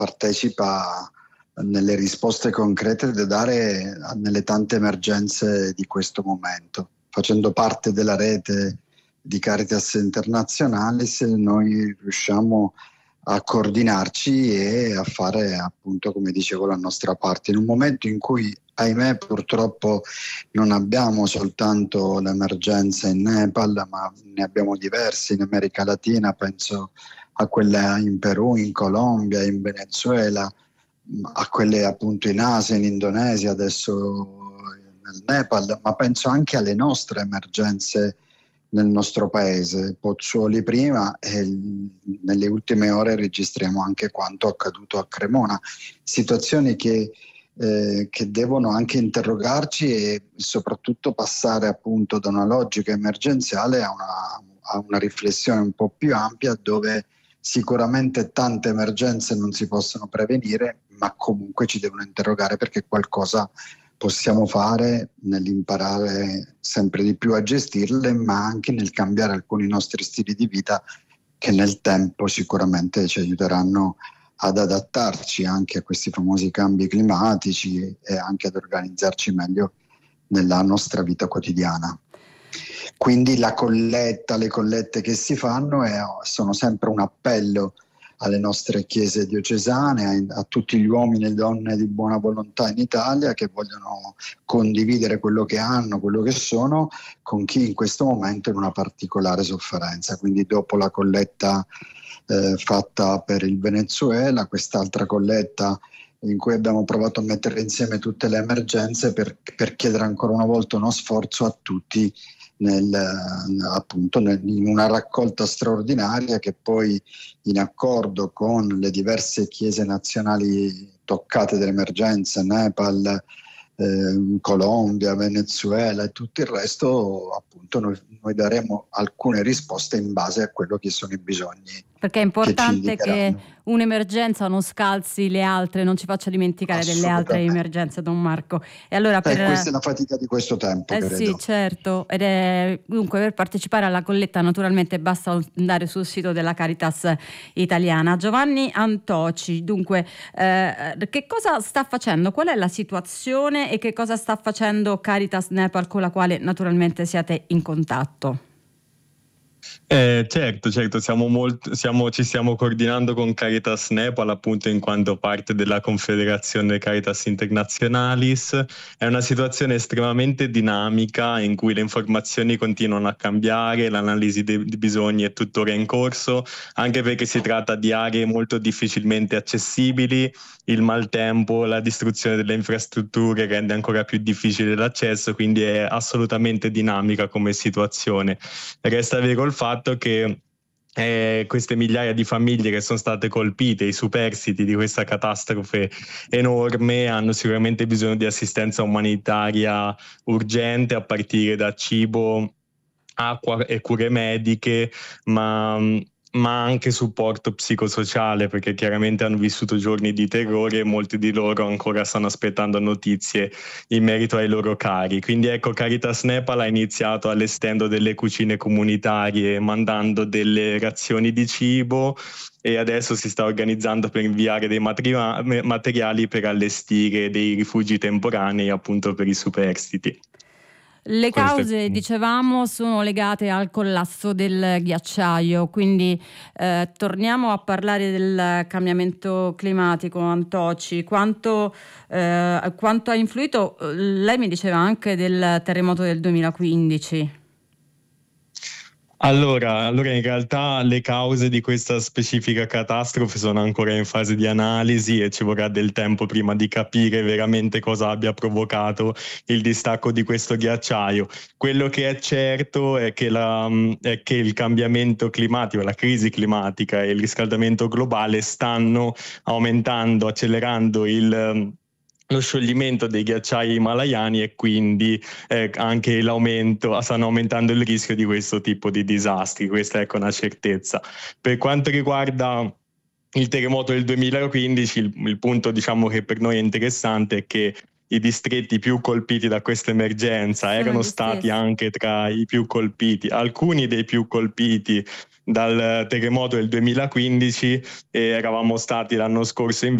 partecipa nelle risposte concrete da dare nelle tante emergenze di questo momento. Facendo parte della rete di Caritas Internationalis, noi riusciamo a coordinarci e a fare, appunto, come dicevo, la nostra parte in un momento in cui, ahimè, purtroppo non abbiamo soltanto l'emergenza in Nepal, ma ne abbiamo diverse in America Latina. Penso a quelle in Perù, in Colombia, in Venezuela, a quelle appunto in Asia, in Indonesia, adesso nel Nepal, ma penso anche alle nostre emergenze nel nostro paese. Pozzuoli prima, e nelle ultime ore registriamo anche quanto accaduto a Cremona, situazioni che devono anche interrogarci e soprattutto passare appunto da una logica emergenziale a una riflessione un po' più ampia, dove sicuramente tante emergenze non si possono prevenire, ma comunque ci devono interrogare, perché qualcosa possiamo fare nell'imparare sempre di più a gestirle, ma anche nel cambiare alcuni nostri stili di vita che nel tempo sicuramente ci aiuteranno ad adattarci anche a questi famosi cambi climatici e anche ad organizzarci meglio nella nostra vita quotidiana. Quindi le collette che si fanno sono sempre un appello alle nostre chiese diocesane, a tutti gli uomini e donne di buona volontà in Italia che vogliono condividere quello che hanno, quello che sono, con chi in questo momento è in una particolare sofferenza. Quindi dopo la colletta fatta per il Venezuela, quest'altra colletta in cui abbiamo provato a mettere insieme tutte le emergenze per chiedere ancora una volta uno sforzo a tutti in una raccolta straordinaria che poi, in accordo con le diverse chiese nazionali toccate dall'emergenza, Nepal, Colombia, Venezuela e tutto il resto, appunto noi daremo alcune risposte in base a quello che sono i bisogni. Perché è importante che un'emergenza non scalzi le altre, non ci faccia dimenticare delle altre emergenze, Don Marco. E allora questa è la fatica di questo tempo, credo. Sì, certo. Dunque, per partecipare alla colletta naturalmente basta andare sul sito della Caritas italiana. Giovanni Antoci, dunque, che cosa sta facendo? Qual è la situazione e che cosa sta facendo Caritas Nepal, con la quale naturalmente siete in contatto? Certo, ci stiamo coordinando con Caritas Nepal, appunto, in quanto parte della Confederazione Caritas Internationalis. È una situazione estremamente dinamica in cui le informazioni continuano a cambiare, l'analisi dei bisogni è tuttora in corso, anche perché si tratta di aree molto difficilmente accessibili. Il maltempo, la distruzione delle infrastrutture rende ancora più difficile l'accesso, quindi è assolutamente dinamica come situazione. Resta vero il fatto che queste migliaia di famiglie che sono state colpite, i superstiti di questa catastrofe enorme, hanno sicuramente bisogno di assistenza umanitaria urgente, a partire da cibo, acqua e cure mediche, ma anche supporto psicosociale, perché chiaramente hanno vissuto giorni di terrore e molti di loro ancora stanno aspettando notizie in merito ai loro cari. Quindi ecco, Caritas Nepal ha iniziato allestendo delle cucine comunitarie, mandando delle razioni di cibo, e adesso si sta organizzando per inviare dei materiali per allestire dei rifugi temporanei, appunto, per i superstiti. Le cause, dicevamo, sono legate al collasso del ghiacciaio, quindi torniamo a parlare del cambiamento climatico. Antoci, quanto ha influito? Lei mi diceva anche del terremoto del 2015. Allora, in realtà le cause di questa specifica catastrofe sono ancora in fase di analisi e ci vorrà del tempo prima di capire veramente cosa abbia provocato il distacco di questo ghiacciaio. Quello che è certo è che il cambiamento climatico, la crisi climatica e il riscaldamento globale stanno aumentando, accelerando lo scioglimento dei ghiacciai himalayani, e quindi anche stanno aumentando il rischio di questo tipo di disastri. Questa è una certezza. Per quanto riguarda il terremoto del 2015, il punto, diciamo, che per noi è interessante è che i distretti più colpiti da questa emergenza erano stati anche tra i più colpiti, alcuni dei più colpiti dal terremoto del 2015 e eravamo stati l'anno scorso in